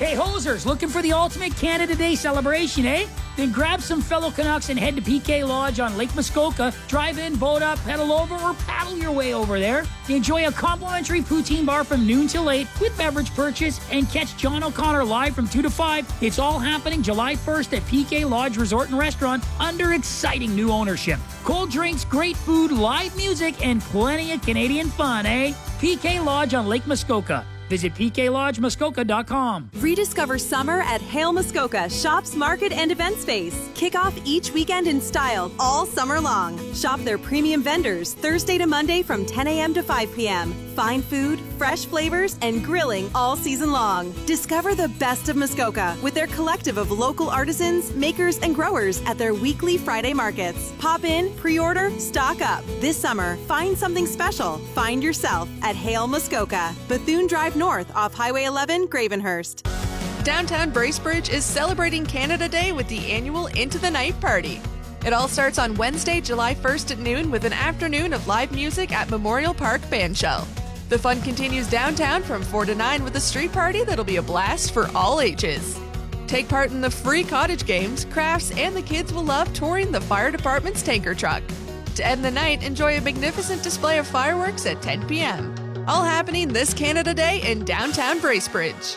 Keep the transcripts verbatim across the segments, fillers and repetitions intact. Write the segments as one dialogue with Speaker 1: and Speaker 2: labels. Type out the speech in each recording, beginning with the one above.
Speaker 1: Hey, hosers, looking for the ultimate Canada Day celebration, eh? Then grab some fellow Canucks and head to P K Lodge on Lake Muskoka. Drive in, boat up, pedal over, or paddle your way over there. Enjoy a complimentary poutine bar from noon till eight with beverage purchase and catch John O'Connor live from two to five. It's all happening July first at P K Lodge Resort and Restaurant under exciting new ownership. Cold drinks, great food, live music, and plenty of Canadian fun, eh? P K Lodge on Lake Muskoka. Visit p k lodge muskoka dot com.
Speaker 2: Rediscover summer at Hale Muskoka Shops, Market, and Event Space. Kick off each weekend in style all summer long. Shop their premium vendors Thursday to Monday from ten a.m. to five p.m. Fine food, fresh flavors, and grilling all season long. Discover the best of Muskoka with their collective of local artisans, makers, and growers at their weekly Friday markets. Pop in, pre-order, stock up. This summer, find something special. Find yourself at Hale Muskoka. Bethune Drive North off Highway eleven, Gravenhurst.
Speaker 3: Downtown Bracebridge is celebrating Canada Day with the annual Into the Night party. It all starts on Wednesday, July first at noon with an afternoon of live music at Memorial Park Bandshell. The fun continues downtown from four to nine with a street party that'll be a blast for all ages. Take part in the free cottage games, crafts, and the kids will love touring the fire department's tanker truck. To end the night, enjoy a magnificent display of fireworks at ten p.m. All happening this Canada Day in downtown Bracebridge.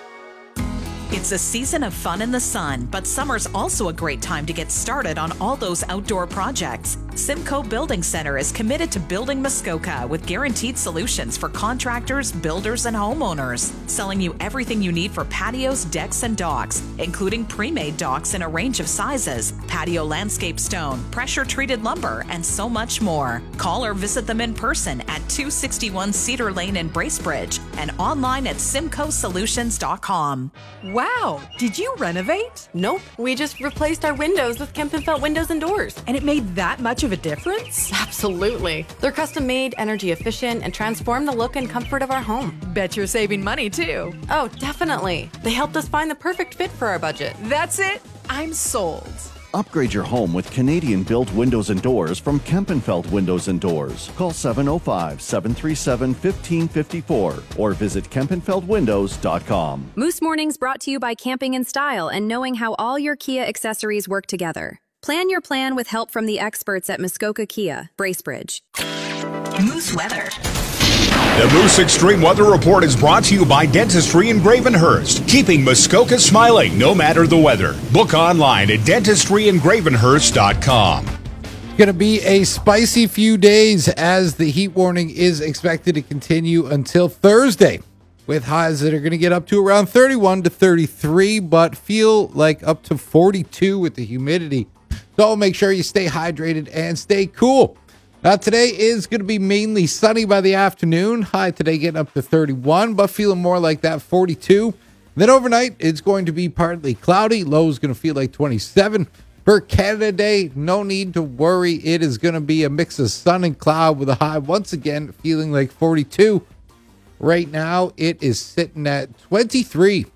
Speaker 4: It's a season of fun in the sun, but summer's also a great time to get started on all those outdoor projects. Simcoe Building Center is committed to building Muskoka with guaranteed solutions for contractors, builders, and homeowners, selling you everything you need for patios, decks, and docks, including pre-made docks in a range of sizes, patio landscape stone, pressure-treated lumber, and so much more. Call or visit them in person at two sixty-one Cedar Lane in Bracebridge and online at simcoe solutions dot com.
Speaker 5: Wow, did you renovate?
Speaker 6: Nope, we just replaced our windows with Kempenfelt windows and doors.
Speaker 5: And it made that much of a difference?
Speaker 6: Absolutely. They're custom made, energy efficient, and transform the look and comfort of our home.
Speaker 5: Bet you're saving money too.
Speaker 6: Oh, definitely. They helped us find the perfect fit for our budget.
Speaker 5: That's it. I'm sold.
Speaker 7: Upgrade your home with Canadian-built windows and doors from Kempenfelt Windows and Doors. Call seven oh five, seven three seven, one five five four or visit kempenfelt windows dot com.
Speaker 8: Moose Mornings brought to you by Camping in Style and knowing how all your Kia accessories work together. Plan your plan with help from the experts at Muskoka Kia, Bracebridge.
Speaker 4: Moose weather.
Speaker 9: The Moose Extreme Weather Report is brought to you by Dentistry in Gravenhurst, keeping Muskoka smiling no matter the weather. Book online at dentistry in gravenhurst dot com.
Speaker 10: Going to be a spicy few days as the heat warning is expected to continue until Thursday, with highs that are going to get up to around thirty-one to thirty-three, but feel like up to forty-two with the humidity. So make sure you stay hydrated and stay cool. Now, today is going to be mainly sunny by the afternoon. High today getting up to thirty-one, but feeling more like that forty-two. Then overnight, it's going to be partly cloudy. Low is going to feel like twenty-seven. For Canada Day, no need to worry. It is going to be a mix of sun and cloud with a high once again feeling like forty-two. Right now, it is sitting at twenty-three.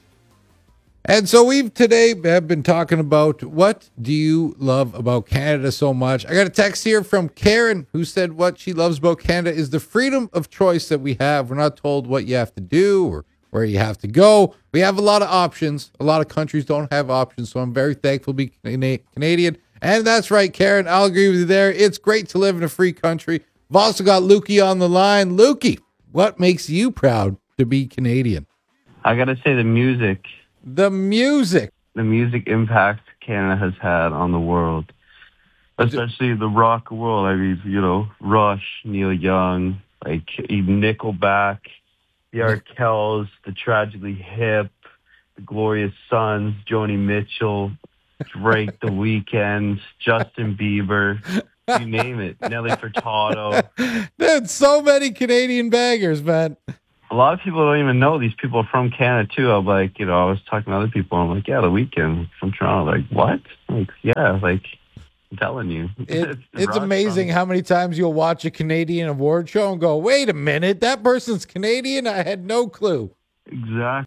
Speaker 10: And so we've today have been talking about what do you love about Canada so much. I got a text here from Karen who said what she loves about Canada is the freedom of choice that we have. We're not told what you have to do or where you have to go. We have a lot of options. A lot of countries don't have options, so I'm very thankful to be Canadian. And that's right, Karen. I'll agree with you there. It's great to live in a free country. I've also got Lukey on the line. Lukey, what makes you proud to be Canadian?
Speaker 11: I got to say the music.
Speaker 10: The music.
Speaker 11: The music impact Canada has had on the world, especially the rock world. I mean, you know, Rush, Neil Young, like even Nickelback, the Arkells, the Tragically Hip, the Glorious Sons, Joni Mitchell, Drake, The Weeknd, Justin Bieber, you name it, Nelly Furtado.
Speaker 10: Dude, so many Canadian bangers, man.
Speaker 11: A lot of people don't even know these people are from Canada, too. I'm like, you know, I was talking to other people. I'm like, yeah, The Weeknd from Toronto. Like, what? Like, yeah, like, I'm telling you.
Speaker 10: It,
Speaker 11: it's
Speaker 10: it's amazing how many times you'll watch a Canadian award show and go, wait a minute, that person's Canadian? I had no clue.
Speaker 11: Exactly.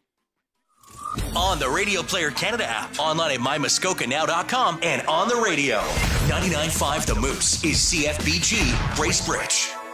Speaker 12: On the Radio Player Canada app, online at my muskoka now dot com, and on the radio. ninety-nine point five The Moose is C F B G Bracebridge.